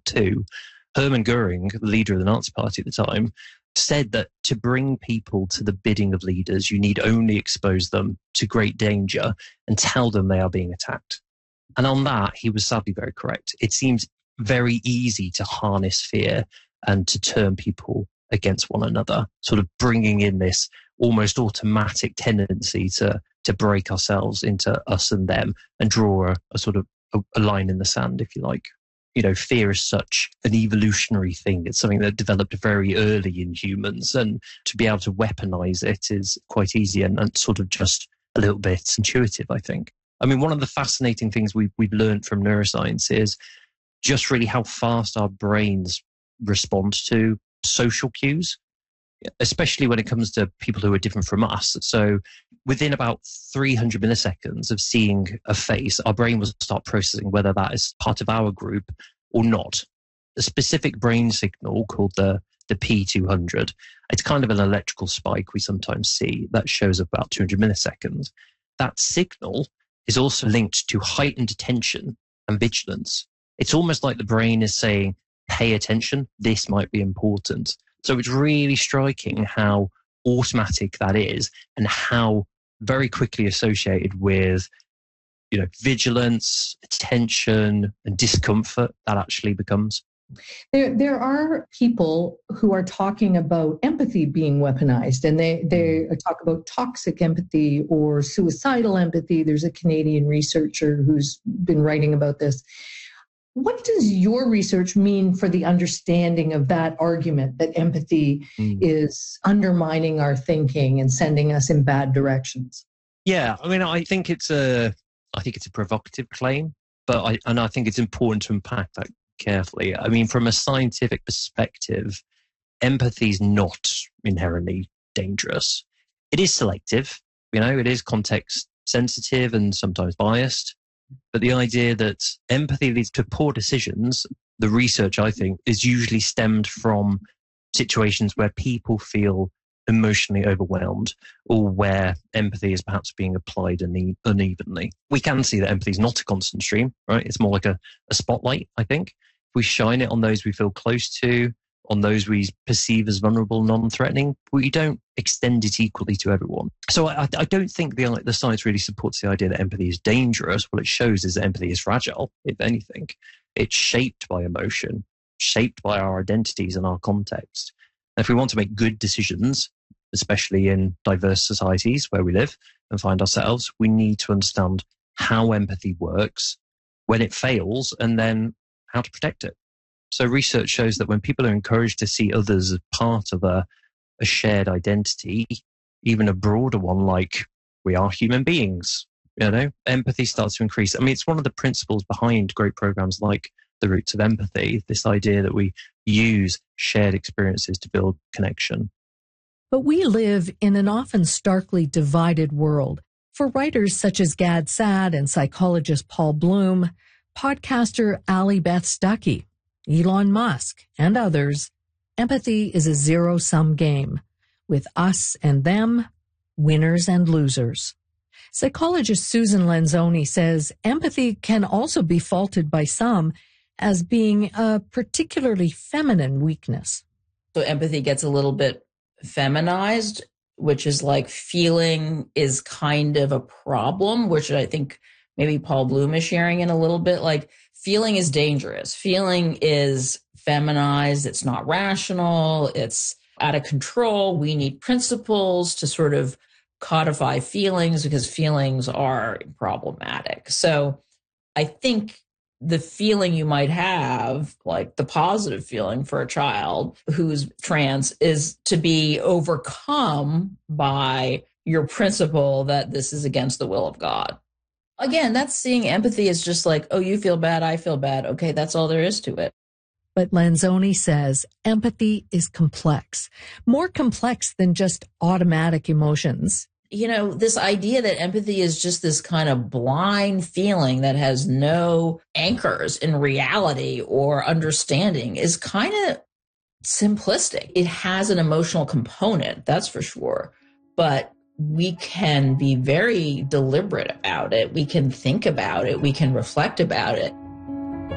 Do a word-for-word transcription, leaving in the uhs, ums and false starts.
Two. Hermann Goering, the leader of the Nazi Party at the time, said that to bring people to the bidding of leaders, you need only expose them to great danger and tell them they are being attacked. And on that, he was sadly very correct. It seems very easy to harness fear and to turn people against one another, sort of bringing in this almost automatic tendency to to break ourselves into us and them and draw a, a sort of a, a line in the sand, if you like. You know, fear is such an evolutionary thing. It's something that developed very early in humans, and to be able to weaponize it is quite easy and, and sort of just a little bit intuitive, I think. I mean, one of the fascinating things we've, we've learned from neuroscience is just really how fast our brains respond to social cues, especially when it comes to people who are different from us. So within about three hundred milliseconds of seeing a face, our brain will start processing whether that is part of our group or not. A specific brain signal called the, the P two hundred, it's kind of an electrical spike we sometimes see that shows about two hundred milliseconds. That signal is also linked to heightened attention and vigilance. It's almost like the brain is saying, pay attention, this might be important. So it's really striking how automatic that is and how very quickly associated with, you know, vigilance, attention, and discomfort that actually becomes. There, there are people who are talking about empathy being weaponized, and they, they talk about toxic empathy or suicidal empathy. There's a Canadian researcher who's been writing about this. What does your research mean for the understanding of that argument that empathy mm. is undermining our thinking and sending us in bad directions? Yeah, I mean, I think it's a, I think it's a provocative claim, but I, and I think it's important to unpack that carefully. I mean, from a scientific perspective, empathy is not inherently dangerous. It is selective, you know, it is context sensitive and sometimes biased. But the idea that empathy leads to poor decisions, the research, I think, is usually stemmed from situations where people feel emotionally overwhelmed or where empathy is perhaps being applied une- unevenly. We can see that empathy is not a constant stream, right? It's more like a, a spotlight, I think. If we shine it on those we feel close to, on those we perceive as vulnerable, non-threatening, we don't extend it equally to everyone. So I, I don't think the, the science really supports the idea that empathy is dangerous. What it shows is that empathy is fragile, if anything. It's shaped by emotion, shaped by our identities and our context. And if we want to make good decisions, especially in diverse societies where we live and find ourselves, we need to understand how empathy works, when it fails, and then how to protect it. So research shows that when people are encouraged to see others as part of a, a shared identity, even a broader one like we are human beings, you know, empathy starts to increase. I mean, it's one of the principles behind great programs like The Roots of Empathy, this idea that we use shared experiences to build connection. But we live in an often starkly divided world. For writers such as Gad Saad and psychologist Paul Bloom, podcaster Ali Beth Stuckey, Elon Musk, and others, empathy is a zero-sum game, with us and them, winners and losers. Psychologist Susan Lenzoni says empathy can also be faulted by some as being a particularly feminine weakness. So empathy gets a little bit feminized, which is like feeling is kind of a problem, which I think maybe Paul Bloom is sharing in a little bit. Like, feeling is dangerous. Feeling is feminized. It's not rational. It's out of control. We need principles to sort of codify feelings because feelings are problematic. So I think the feeling you might have, like the positive feeling for a child who's trans, is to be overcome by your principle that this is against the will of God. Again, that's seeing empathy as just like, oh, you feel bad, I feel bad. Okay, that's all there is to it. But Lenzoni says empathy is complex, more complex than just automatic emotions. You know, this idea that empathy is just this kind of blind feeling that has no anchors in reality or understanding is kind of simplistic. It has an emotional component, that's for sure. But we can be very deliberate about it. We can think about it. We can reflect about it.